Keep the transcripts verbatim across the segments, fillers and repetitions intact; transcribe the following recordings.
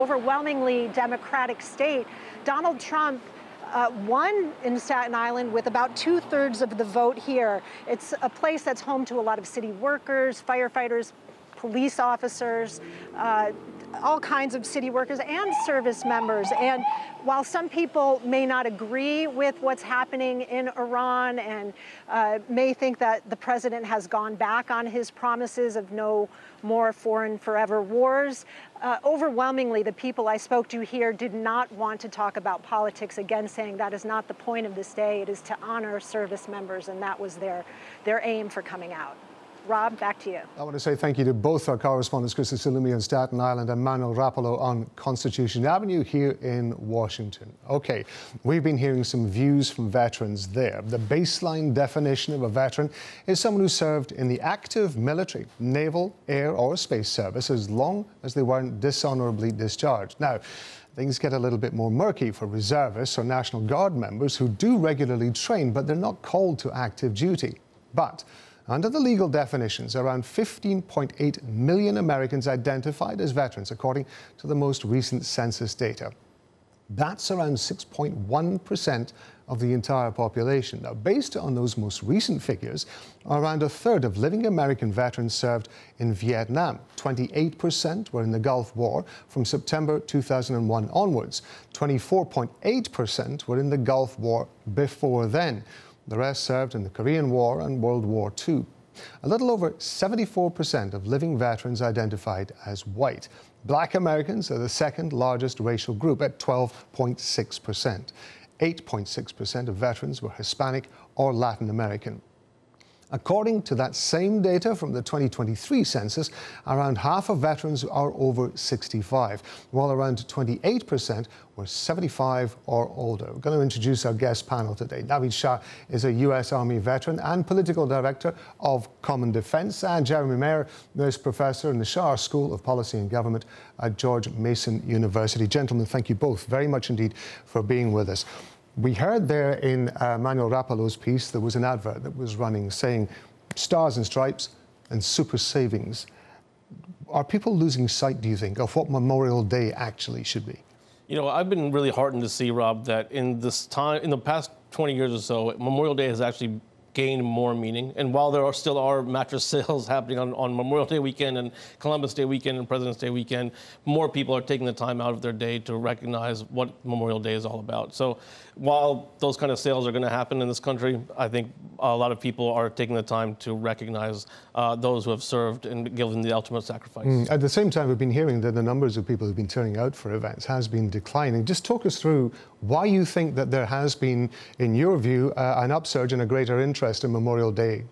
Overwhelmingly Democratic state, Donald Trump uh, won in Staten Island with about two-thirds of the vote here. It's a place that's home to a lot of city workers, firefighters, police officers, uh, all kinds of city workers and service members. And while some people may not agree with what's happening in Iran and uh, may think that the president has gone back on his promises of no more foreign forever wars, uh, overwhelmingly the people I spoke to here did not want to talk about politics, again saying that is not the point of this day. It is to honor service members, and that was their, their aim for coming out. Rob, back to you. I want to say thank you to both our correspondents, Krista Salumi on Staten Island and Manuel Rapalo on Constitution Avenue here in Washington. Okay, we've been hearing some views from veterans there. The baseline definition of a veteran is someone who served in the active military, naval, air or space service as long as they weren't dishonorably discharged. Now, things get a little bit more murky for reservists or National Guard members who do regularly train, but they're not called to active duty. But under the legal definitions, around fifteen point eight million Americans identified as veterans, according to the most recent census data. That's around six point one percent of the entire population. Now, based on those most recent figures, around a third of living American veterans served in Vietnam. twenty-eight percent were in the Gulf War from September two thousand one onwards. twenty-four point eight percent were in the Gulf War before then. The rest served in the Korean War and World War Two. A little over seventy-four percent of living veterans identified as white. Black Americans are the second largest racial group at twelve point six percent. eight point six percent of veterans were Hispanic or Latin American. According to that same data from the twenty twenty-three census, around half of veterans are over sixty-five, while around twenty-eight percent were seventy-five or older. We're going to introduce our guest panel today. Naveed Shah is a U S Army veteran and political director of Common Defense, and Jeremy Mayer is professor in the Shah School of Policy and Government at George Mason University. Gentlemen, thank you both very much indeed for being with us. We heard there in uh, Manuel Rapalo's piece, there was an advert that was running saying Stars and Stripes and Super Savings. Are people losing sight, do you think, of what Memorial Day actually should be? You know, I've been really heartened to see, Rob, that in this time, in the past twenty years or so, Memorial Day has actually gained more meaning. And while there are still are mattress sales happening on, on Memorial Day weekend and Columbus Day weekend and President's Day weekend, more people are taking the time out of their day to recognize what Memorial Day is all about. So while those kind of sales are going to happen in this country, I think a lot of people are taking the time to recognize uh, those who have served and given the ultimate sacrifice. Mm. At the same time, we've been hearing that the numbers of people who've been turning out for events has been declining. Just talk us through why you think that there has been, in your view, uh, an upsurge and a greater interest in Memorial Day.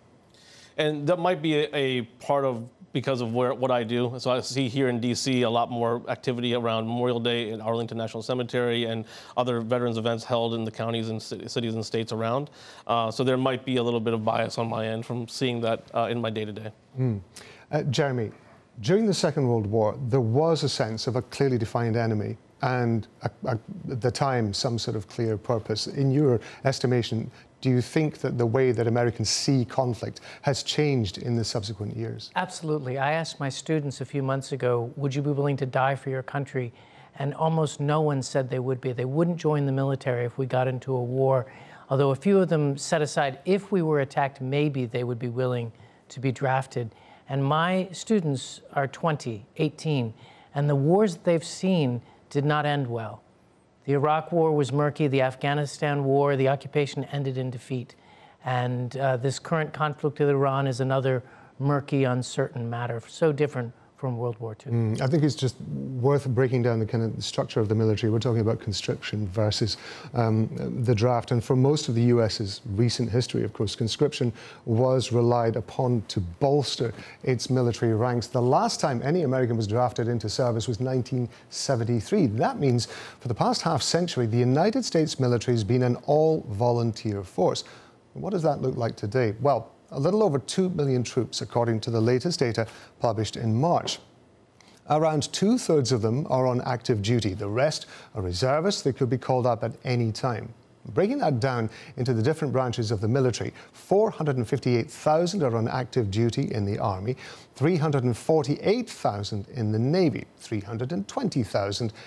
And that might be a, a part of because of where, what I do. So I see here in D C a lot more activity around Memorial Day at Arlington National Cemetery and other veterans events held in the counties and cities and states around. Uh, so there might be a little bit of bias on my end from seeing that uh, in my day-to-day. Mm. Uh, Jeremy, during the Second World War, there was a sense of a clearly defined enemy and a, a, at the time some sort of clear purpose. In your estimation, do you think that the way that Americans see conflict has changed in the subsequent years? Absolutely. I asked my students a few months ago, would you be willing to die for your country? And almost no one said they would be. They wouldn't join the military if we got into a war. Although a few of them set aside, if we were attacked, maybe they would be willing to be drafted. And my students are twenty, eighteen, and the wars that they've seen did not end well. The Iraq War was murky. The Afghanistan War, the occupation ended in defeat. And uh, this current conflict with Iran is another murky, uncertain matter, so different from World War Two. Mm, I think it's just worth breaking down the kind of structure of the military. We're talking about conscription versus um, the draft. And for most of the U S's recent history, of course, conscription was relied upon to bolster its military ranks. The last time any American was drafted into service was nineteen seventy-three. That means for the past half century, the United States military has been an all-volunteer force. What does that look like today? Well, a little over two million troops, according to the latest data published in March. Around two-thirds of them are on active duty. The rest are reservists. They could be called up at any time. Breaking that down into the different branches of the military, four hundred fifty-eight thousand are on active duty in the Army, three hundred forty-eight thousand in the Navy, three hundred twenty thousand